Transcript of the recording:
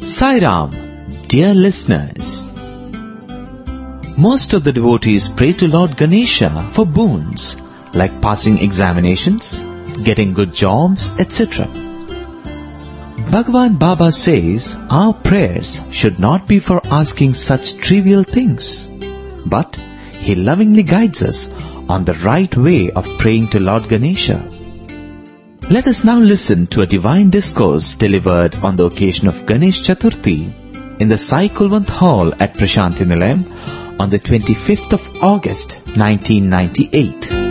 Sai Ram, dear listeners. Most of the devotees pray to Lord Ganesha for boons like passing examinations, getting good jobs, etc. Bhagwan Baba says our prayers should not be for asking such trivial things, but he lovingly guides us on the right way of praying to Lord Ganesha. Let us now listen to a divine discourse delivered on the occasion of Ganesh Chaturthi in the Sai Kulwant Hall at Prashanti Nilayam on the 25th of August 1998.